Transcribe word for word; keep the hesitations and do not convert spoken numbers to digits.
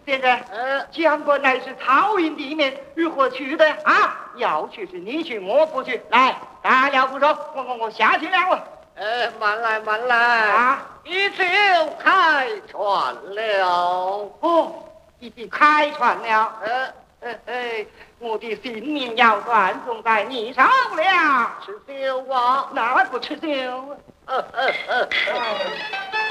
先生， 呃， 将本来是曹营地面，如何去的啊？要去是你去，我不去。来，大了不说，我我我下去了。 呃，慢来慢来啊！ 已就开船了。 哦，已经开船了。 呃， 呃呃，我的性命要断，重在你上了。 吃酒啊？ 哪不吃酒？ 呃呃呃。 哎